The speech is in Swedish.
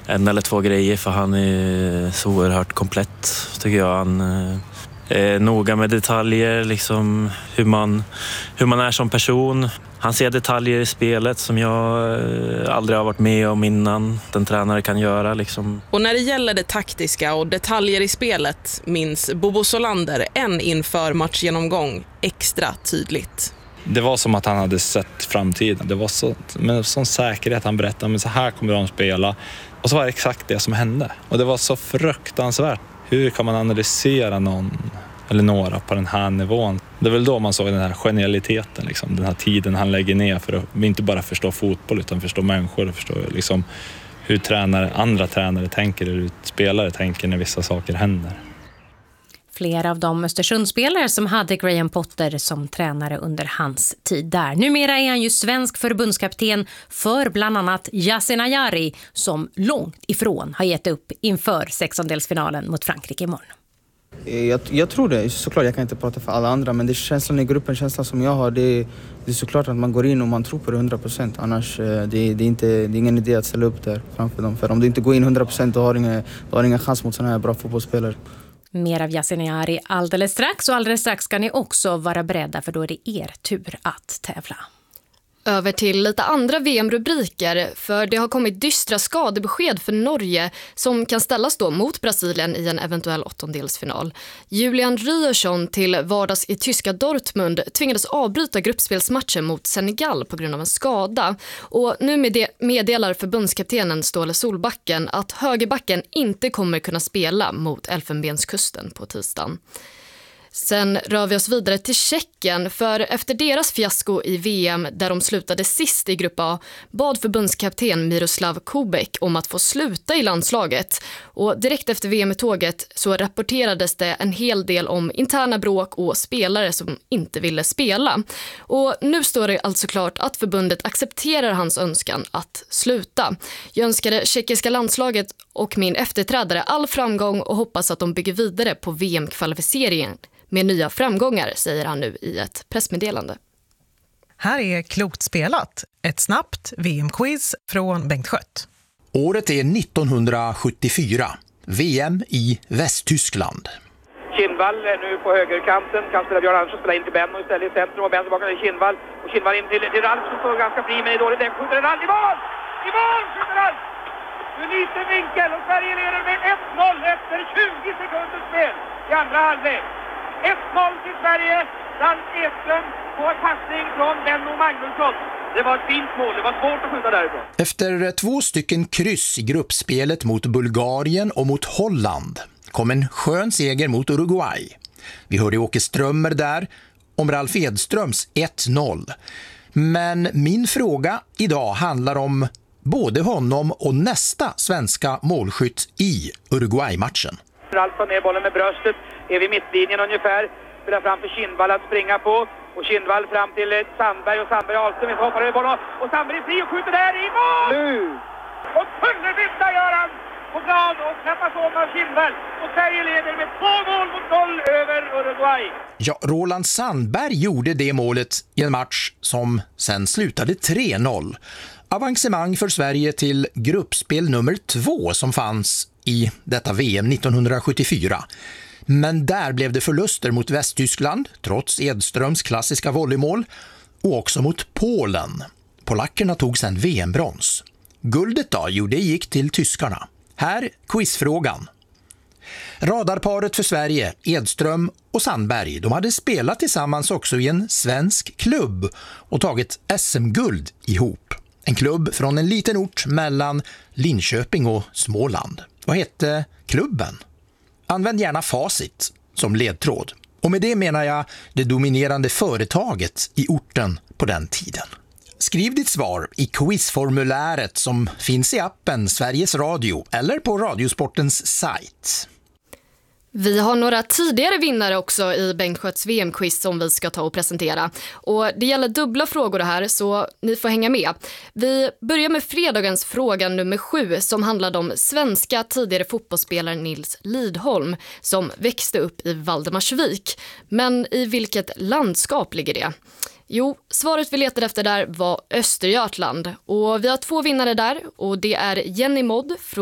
en eller två grejer, för han är så oerhört komplett, tycker jag. Han är noga med detaljer, liksom hur man är som person. Han ser detaljer i spelet som jag aldrig har varit med om innan den tränare kan göra. Liksom. Och när det gäller det taktiska och detaljer i spelet minns Bobo Solander en inför matchgenomgång extra tydligt. Det var som att han hade sett framtiden. Det var så, med sån säkerhet han berättade, men så här kommer de spela. Och så var det exakt det som hände. Och det var så fruktansvärt. Hur kan man analysera någon eller några på den här nivån? Det är väl då man såg den här genialiteten, liksom. Den här tiden han lägger ner för att inte bara förstå fotboll utan förstå människor och förstå liksom, hur andra tränare tänker eller hur spelare tänker när vissa saker händer. Flera av de Östersundsspelare som hade Graham Potter som tränare under hans tid där. Numera är han ju svensk förbundskapten för bland annat Yasin Ayari, som långt ifrån har gett upp inför sextondelsfinalen mot Frankrike imorgon. Jag tror det. Såklart, jag kan inte prata för alla andra, men det är känslan i gruppen, känslan som jag har. Det är såklart att man går in och man tror på det 100%. Annars det är ingen idé att ställa upp där framför dem. För om du inte går in 100% då har du ingen chans mot sådana här bra fotbollsspelare. Mer av Yasin Ayari alldeles strax, och alldeles strax ska ni också vara beredda, för då är det er tur att tävla. Över till lite andra VM-rubriker, för det har kommit dystra skadebesked för Norge som kan ställas då mot Brasilien i en eventuell åttondelsfinal. Julian Ryerson till vardags i tyska Dortmund tvingades avbryta gruppspelsmatchen mot Senegal på grund av en skada. Och nu meddelar förbundskaptenen Ståle Solbacken att högerbacken inte kommer kunna spela mot Elfenbenskusten på tisdagen. Sen rör vi oss vidare till Tjeckien, för efter deras fiasko i VM där de slutade sist i grupp A bad förbundskapten Miroslav Kubek om att få sluta i landslaget. Och direkt efter VM-tåget så rapporterades det en hel del om interna bråk och spelare som inte ville spela. Och nu står det alltså klart att förbundet accepterar hans önskan att sluta. Jag önskar det tjeckiska landslaget och min efterträdare all framgång och hoppas att de bygger vidare på VM-kvalificeringen med nya framgångar, säger han nu i ett pressmeddelande. Här är Klokt spelat, ett snabbt VM-quiz från Bengt Schött. Året är 1974, VM i Västtyskland. Kindvall är nu på högerkanten, kan spela Björn Andersson, spela in till Benno istället i centrum, och Benno tillbaka till Kindvall, och Kindvall in till Ralf som står ganska fri, men i dåligt läge skjuter Ralf i mål! I mål skjuter Ralf! Nu liten vinkel och Sverige leder med 1-0 efter 20 sekunders spel i andra halvlek. 1-0 till Sverige, Ralf Edström på en passning från Benno Magnusson. Det var ett fint mål, det var svårt att skjuta därifrån. Efter 2 stycken kryss i gruppspelet mot Bulgarien och mot Holland kom en skön seger mot Uruguay. Vi hörde Åke Strömmer där om Ralf Edströms 1-0. Men min fråga idag handlar om både honom och nästa svenska målskytt i Uruguay-matchen. Ralf tar ner bollen med bröstet, är vid mittlinjen ungefär, spelar fram för Kindvall att springa på, och Kindvall fram till Sandberg, och Sandberg Ahlström hoppar över bollen, och Sandberg är fri och skjuter där i mål! Nu! Och kullerbytta gör han på plan och knappas om av Kindvall, och Sverige leder med 2-0 över Uruguay. Ja, Roland Sandberg gjorde det målet i en match som sen slutade 3-0. Avancemang för Sverige till gruppspel nummer 2 som fanns i detta VM 1974. Men där blev det förluster mot Västtyskland, trots Edströms klassiska volleymål, och också mot Polen. Polackerna tog sedan VM-brons. Guldet då, det gick till tyskarna. Här quizfrågan. Radarparet för Sverige, Edström och Sandberg, de hade spelat tillsammans också i en svensk klubb och tagit SM-guld ihop. En klubb från en liten ort mellan Linköping och Småland. Vad hette klubben? Använd gärna facit som ledtråd. Och med det menar jag det dominerande företaget i orten på den tiden. Skriv ditt svar i quizformuläret som finns i appen Sveriges Radio eller på Radiosportens sajt. Vi har några tidigare vinnare också i Bengt Schötts VM-quiz som vi ska ta och presentera. Och det gäller dubbla frågor det här, så ni får hänga med. Vi börjar med fredagens fråga nummer 7 som handlade om svenska tidigare fotbollsspelaren Nils Lidholm som växte upp i Valdemarsvik. Men i vilket landskap ligger det? Jo, svaret vi letade efter där var Östergötland. Och vi har 2 vinnare där, och det är Jenny Modd